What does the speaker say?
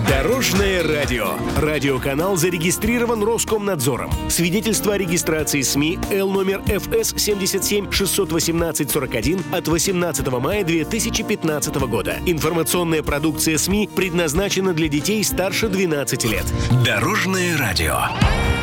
Дорожное радио. Радиоканал зарегистрирован Роскомнадзором. Свидетельство о регистрации СМИ Л номер ФС 77 618 41 от 18 мая 2015 года. Информационная продукция СМИ предназначена для детей старше 12 лет. Дорожное радио.